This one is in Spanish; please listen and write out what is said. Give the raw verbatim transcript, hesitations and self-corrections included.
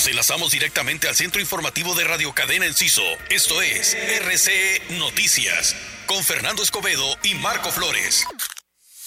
enlazamos directamente al centro informativo de Radio Cadena Enciso. Esto es R C E Noticias, con Fernando Escobedo y Marco Flores.